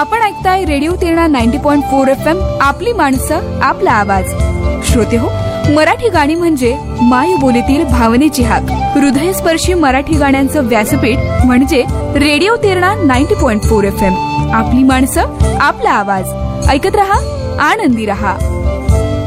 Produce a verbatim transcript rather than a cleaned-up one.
आपण ऐकताय radio Terna ninety point four F M. आपली माणसं आपला आवाज. श्रोते हो, मराठी गाणी म्हणजे मायबोलीतील भावनेची हाक. हृदयस्पर्शी मराठी गाण्यांचं व्यासपीठ म्हणजे radio Terna ninety point four F M. आपली माणसं आपला आवाज. ऐकत रहा, आनंदी रहा.